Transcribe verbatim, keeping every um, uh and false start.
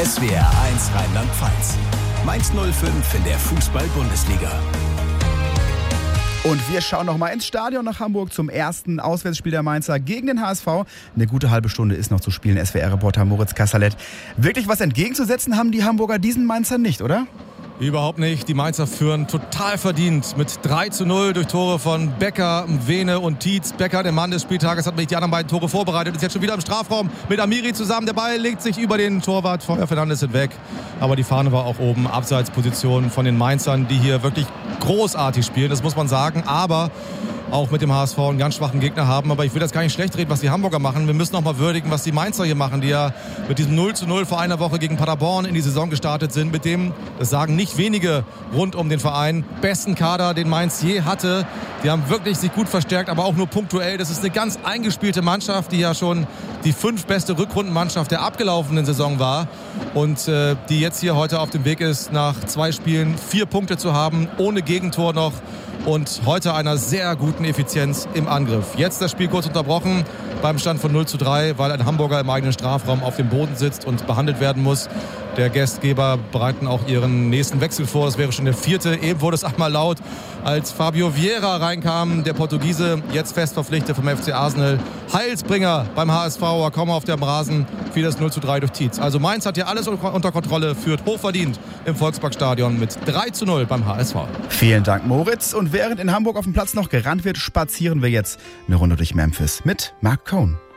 S W R eins Rheinland-Pfalz. Mainz null fünf in der Fußball-Bundesliga. Und wir schauen noch mal ins Stadion nach Hamburg zum ersten Auswärtsspiel der Mainzer gegen den H S V. Eine gute halbe Stunde ist noch zu spielen. S W R-Reporter Moritz Kassalet. Wirklich was entgegenzusetzen haben die Hamburger diesen Mainzern nicht, oder? Überhaupt nicht. Die Mainzer führen total verdient mit drei zu null durch Tore von Becker, Mwene und Tietz. Becker, der Mann des Spieltages, hat mich die anderen beiden Tore vorbereitet. Ist jetzt schon wieder im Strafraum mit Amiri zusammen. Der Ball legt sich über den Torwart von Fernandes hinweg. Aber die Fahne war auch oben. Abseitsposition von den Mainzern, die hier wirklich großartig spielen. Das muss man sagen. Aber auch mit dem H S V einen ganz schwachen Gegner haben. Aber ich will das gar nicht schlecht reden, was die Hamburger machen. Wir müssen auch mal würdigen, was die Mainzer hier machen, die ja mit diesem null zu null vor einer Woche gegen Paderborn in die Saison gestartet sind. Mit dem, das sagen nicht wenige rund um den Verein, besten Kader, den Mainz je hatte. Die haben wirklich sich gut verstärkt, aber auch nur punktuell. Das ist eine ganz eingespielte Mannschaft, die ja schon die fünf beste Rückrundenmannschaft der abgelaufenen Saison war. Und äh, die jetzt hier heute auf dem Weg ist, nach zwei Spielen vier Punkte zu haben, ohne Gegentor noch. Und heute einer sehr guten Effizienz im Angriff. Jetzt das Spiel kurz unterbrochen beim Stand von null zu drei, weil ein Hamburger im eigenen Strafraum auf dem Boden sitzt und behandelt werden muss. Der Gastgeber bereiten auch ihren nächsten Wechsel vor. Das wäre schon der vierte. Eben wurde es einmal laut, als Fabio Vieira reinkam, der Portugiese, jetzt fest verpflichtet vom F C Arsenal. Heilsbringer beim H S V, kaum auf dem Rasen, fiel das null zu drei durch Tietz. Also Mainz hat hier alles unter Kontrolle, führt hochverdient im Volksparkstadion mit drei zu null beim H S V. Vielen Dank, Moritz. Und während in Hamburg auf dem Platz noch gerannt wird, spazieren wir jetzt eine Runde durch Memphis mit Mark Cohn.